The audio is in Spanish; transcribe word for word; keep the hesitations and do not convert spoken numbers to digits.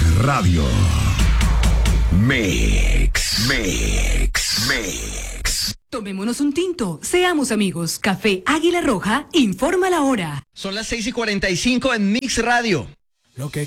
Radio. Mix, Mix, Mix. Tomémonos un tinto, seamos amigos. Café Águila Roja informa la hora. Son las seis y cuarenta y cinco en Mix Radio. Lo que